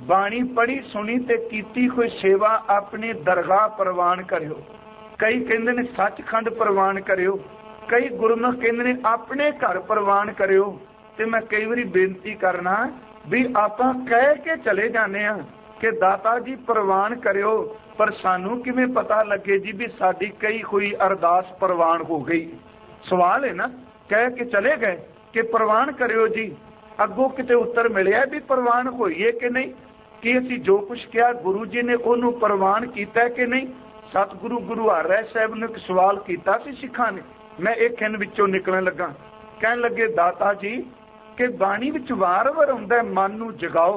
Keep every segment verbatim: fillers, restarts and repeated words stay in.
बाणी पढ़ी सुनी ते कीती कोई सेवा अपनी दरगाह प्रवान करियो। कई कहते ने सचखंड प्रवान करियो, कई गुरमुख कहते ने अपने घर प्रवान करियो। ते मैं कई बारी बेनती करना भी आपां कह के चले जाने आ कि दाता जी प्रवान करियो, पर सानू किवें पता लगे जी भी साडी कई कोई अरदास प्रवान हो गई। सवाल है ना, कह के चले गए कि प्रवान करियो जी, अगों किते उत्तर मिलिया भी प्रवान होईए कि नहीं, कि असीं जो कुछ किया गुरु जी ने उन्होंने प्रवान किया कि नहीं। सतगुरु गुरु हर साहब ने एक सवाल किया सी सिखां ने, मैं एक खिन विचों निकलण लगा। कहन लगे दाता जी कि बाणी विच वार वार हुंदा मन नूं जगाओ,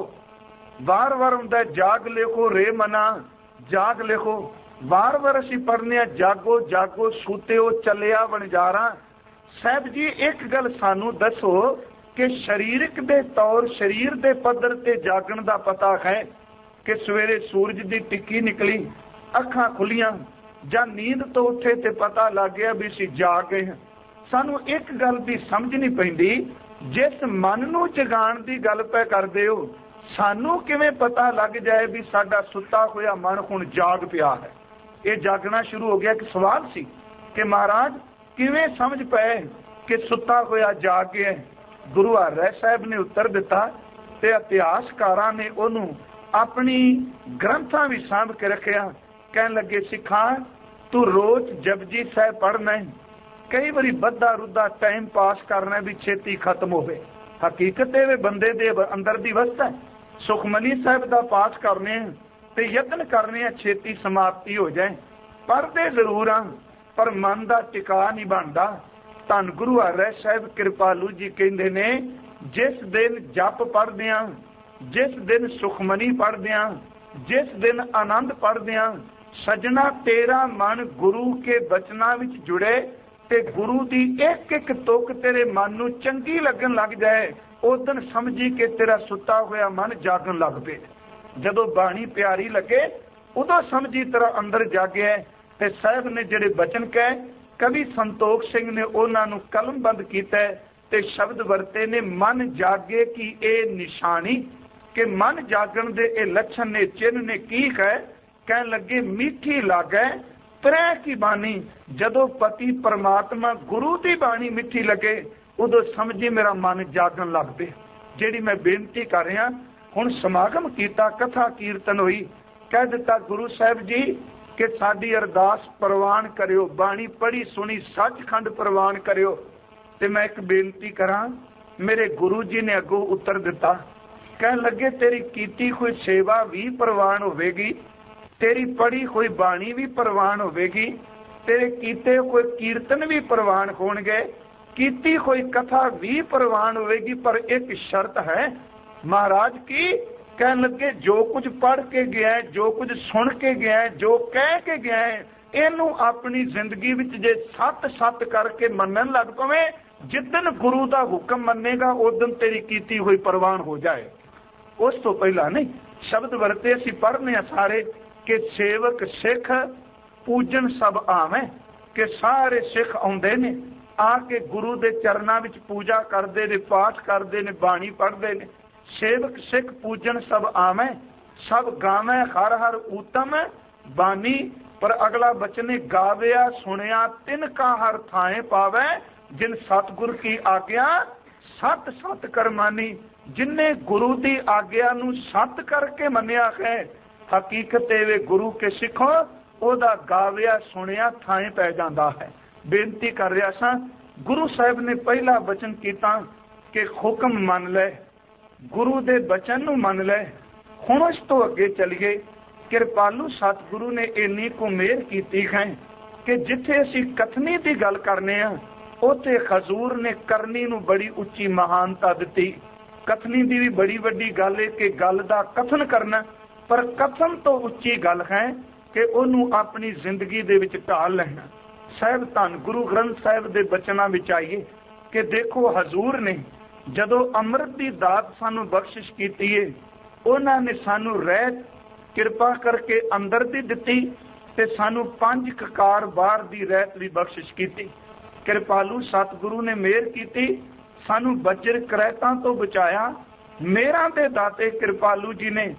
वार वार हुंदा जाग लिखो रे मना जाग लिखो, वार वार असीं पढ़ने जागो जागो सूत्यो चलिया वणजारा। साहब जी एक गल सानू दसो कि शरीरक दे तौर शरीर दे पद्धर ते जागण दा पता है कि सवेरे सूरज दी टिक्की निकली, अखां खुलियां जां नींद तो उठे ते पता लग गया भी असीं जाग गए। सानू एक गल दी समझ नहीं पैंदी, जिस मन नूं जगाण दी गल पै करदे हो, सानू किवें पता लग जाए भी साडा सुत्ता होया मन हुण जाग पिया है। ये जागना शुरू हो गया। एक सवाल सी कि महाराज किवें समझ पाए कि सुत्ता होया जाग गया। गुरु हर साहब ने उत्तर दिता ते इतिहासकारां ने उहनूं अपनी ग्रंथां भी सांभ के रखिया। कहन लगे सिखा तू रोज जपजी साहब पढ़ना है, कई बारी बद्धा रुद्धा टाइम पास करना भी छेती खत्म होवे। हकीकत ये बंदे दे अंदर दी वस्त है। सुखमनी साहब का पाठ करने ते यत्न करने छेती समाप्ति हो जाए, पढ़ते जरूर हाँ पर मन का टिका नहीं बनता। धन गुरु हर साहब कृपालू जी कहते ने जिस दिन जप पढ़दे आ, जिस दिन सुखमनी पढ़दे आ, जिस दिन आनंद पढ़दे आ, सजना तेरा मन गुरु के बचना विच जुड़े ते गुरु दी एक एक तुक तेरे मन नूं चंगी लगन लग जाए, उस दिन समझी कि तेरा सुता होया मन जागन लग पे। जदों बाणी प्यारी लगे उदों समझी तेरा अंदर जागे। ते साहब ने जिहड़े बचन कहे कवि संतोख सिंह ने उन्होंने कलमबंद किया ते शब्द वरते ने मन जागे की ए निशानी, कि मन जागण दे ए लक्षण ने चिन्ह ने की है। कहन लगे मीठी लागे त्रै की बानी, जदों पति परमात्मा गुरु की बाणी मिठी लगे उदों समझी मेरा मन जागन लग पे। जिहड़ी मैं बेनती कर रहा हुण समागम किया, कथा कीर्तन हुई, कह दिता गुरु साहब जी कि साडी अरदास प्रवान करियो, बाणी पढ़ी सुनी सचखंड प्रवान करियो। ते मैं एक बेनती करा, मेरे गुरु जी ने अगों उत्तर दिता, कहन लगे तेरी कीती कोई सेवा भी प्रवान होवेगी, तेरी पढ़ी कोई बाणी भी प्रवान होवेगी, तेरे कीते कोई कीर्तन भी प्रवान होणगे, कीती कोई कथा भी प्रवान होवेगी, पर एक शर्त है महाराज की। कहन लगे जो कुछ पढ़ के गया है, जो कुछ सुन के गया है, जो कह के गया है, इनू अपनी जिंदगी विच जे सत सत करके मनन लग पवे, जिदन गुरु का हुक्म मनेगा उस दिन तेरी कीती हुई प्रवान हो जाए। उस तो पहला नहीं। शब्द वरते असीं पढ़ने सारे कि सेवक सिख पूजन सब आवे, कि सारे सिख आउंदे ने आके गुरु दे चरनां विच पूजा करते ने, पाठ करते ने, बाणी पढ़ते ने। सेवक सिख पूजन सब आवे, सब गावे हर हर उत्तम बानी, पर अगला बचने गाविया सुनिया तिनका हर थाए पावे, जिन सतगुर की आज्ञा सत सत करमानी। जिन्ने गुरु की आज्ञा नू सत करके मनिया है, हकीकत वे गुरु के सिखो ओदा गाविया सुनिया थाए पै जाता है। बेनती कर रहा सा, गुरु साहब ने पहला बचन किया कि हुक्म मन ले, गुरु दे बचन नू मन ले। हुण उस तो अगे चलिए। कृपालू सतगुरु ने इन्नी को मेहर की है कि जिथे असी कथनी की गल करने आ, उथे हजूर ने करनी नू बड़ी उच्ची महानता दी। कथनी की भी बड़ी वड्डी गल है कि गल का कथन करना, पर कथन तो उच्ची गल है कि उन्होंने अपनी जिंदगी दे विच ढाल लेना। साहब धन गुरु ग्रंथ साहब के बचनों में आइए कि देखो हजूर ने जदों अमृत की दात सानू बख्शिश की है, उन्होंने सानू रहत किरपा करके अंदर दी दिती ते सानू पंज ककार बाहर दी रहत भी बख्शिश की। कृपालू सतगुरु ने मेहर की, सानू बजर करैतां तो बचाया। मेरा दे दाते कृपालू जी ने